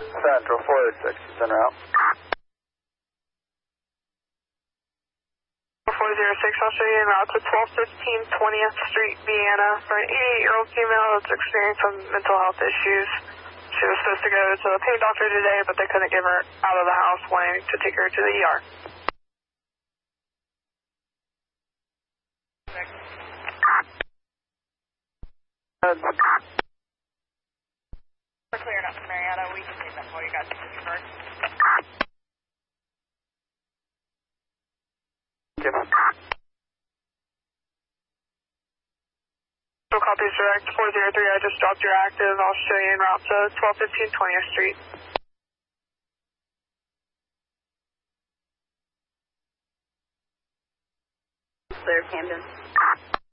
Central 406 is en route. 406, I'll show you en route to 1215 20th Street, Vienna, for an 88-year-old female that's experienced some mental health issues. She was supposed to go to the pain doctor today, but they couldn't get her out of the house, wanting to take her to the ER. We're clearing up to Marietta. We can take that for you guys to first. Thank you. So copies direct 403, I just dropped your active. I'll show you en route to 1215 20th Street. Clear, Camden.